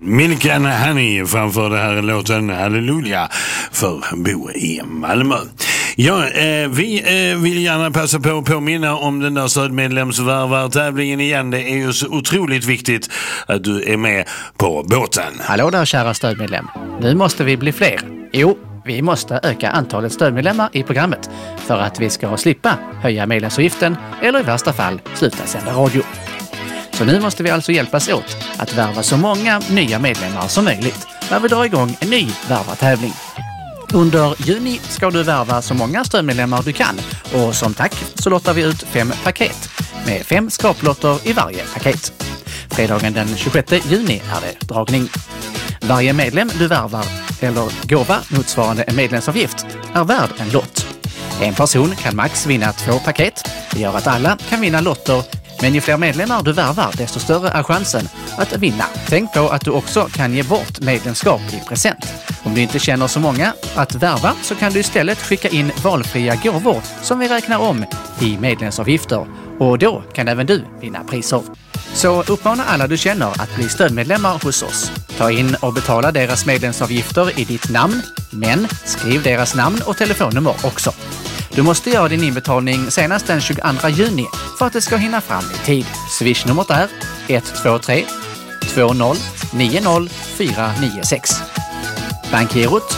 Milk and Honey framför det här låten Halleluja för Bo i Malmö. Ja, vi vill gärna passa på att påminna om den där stödmedlemsvärvartävlingen igen. Det är ju så otroligt viktigt att du är med på båten. Hallå där kära stödmedlem. Nu måste vi bli fler. Jo, vi måste öka antalet stödmedlemmar i programmet för att vi ska slippa höja medlemsavgiften eller i värsta fall sluta sända radio. Så nu måste vi alltså hjälpas åt att värva så många nya medlemmar som möjligt när vi drar igång en ny värvartävling. Under juni ska du värva så många stödmedlemmar du kan och som tack så lottar vi ut 5 paket med 5 skraplotter i varje paket. Fredagen den 26 juni är det dragning. Varje medlem du värvar eller gåva motsvarande en medlemsavgift är värd en lott. En person kan max vinna 2 paket. Det gör att alla kan vinna lotter. Men ju fler medlemmar du värvar, desto större är chansen att vinna. Tänk på att du också kan ge bort medlemskap i present. Om du inte känner så många att värva så kan du istället skicka in valfria gåvor som vi räknar om i medlemsavgifter. Och då kan även du vinna priser. Så uppmana alla du känner att bli stödmedlemmar hos oss. Ta in och betala deras medlemsavgifter i ditt namn, men skriv deras namn och telefonnummer också. Du måste göra din inbetalning senast den 22 juni för att det ska hinna fram i tid. Swish-numret är 123 20 90 496. Bankgirot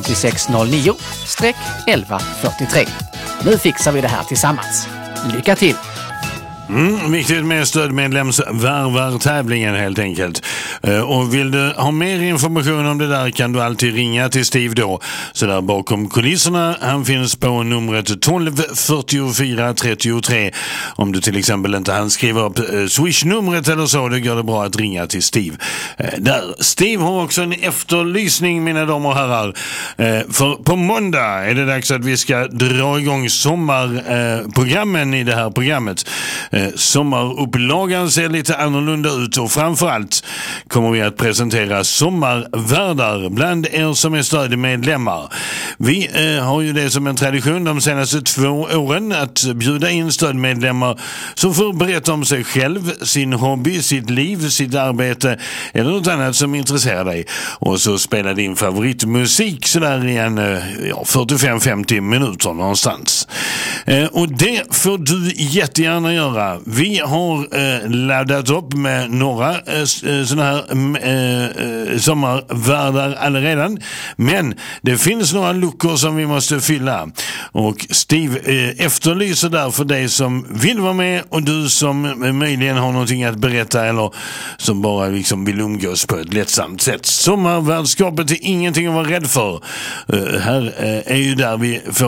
5609-1143. Nu fixar vi det här tillsammans. Lycka till! Viktigt med stödmedlemsvärvartävlingen helt enkelt. Och vill du ha mer information om det där kan du alltid ringa till Steve då. Så där bakom kulisserna, han finns på numret 12 44 33. Om du till exempel inte han skriver upp Swish-numret eller så, det går det bra att ringa till Steve. Där. Steve har också en efterlysning, mina damer och herrar. För på måndag är det dags att vi ska dra igång sommarprogrammen i det här programmet. Sommarupplagan ser lite annorlunda ut och framförallt kommer vi att presentera sommarvärdar bland er som är stödmedlemmar. Vi har ju det som en tradition de senaste 2 åren att bjuda in stödmedlemmar som får berätta om sig själv, sin hobby, sitt liv, sitt arbete eller något annat som intresserar dig. Och så spelar din favoritmusik sådär i en 45-50 minuter någonstans. Och det får du jättegärna göra. Vi har laddat upp med några sådana här sommarvärdar allaredan, men det finns några luckor som vi måste fylla och Steve efterlyser där för dig som vill vara med och du som möjligen har någonting att berätta eller som bara liksom vill umgås på ett lättsamt sätt. Sommarvärdskapet är ingenting att vara rädd för. Här är ju där vi får